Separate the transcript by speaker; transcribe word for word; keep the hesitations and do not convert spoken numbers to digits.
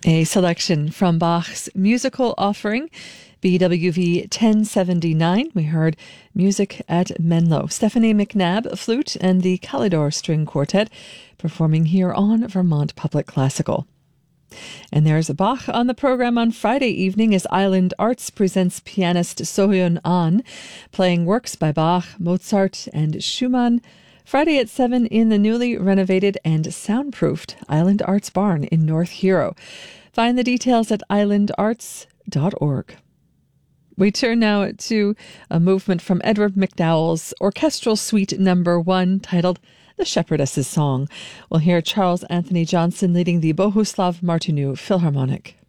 Speaker 1: A selection from Bach's musical offering, B W V ten seventy-nine. We heard music at Menlo. Stephanie McNabb, flute, and the Calidor String Quartet performing here on Vermont Public Classical. And there's Bach on the program on Friday evening as Island Arts presents pianist Sohyun Ahn, playing works by Bach, Mozart, and Schumann. Friday at seven in the newly renovated and soundproofed Island Arts Barn in North Hero. Find the details at island arts dot org. We turn now to a movement from Edward McDowell's Orchestral Suite Number One, titled The Shepherdess's Song. We'll hear Charles Anthony Johnson leading the Bohuslav Martinu Philharmonic.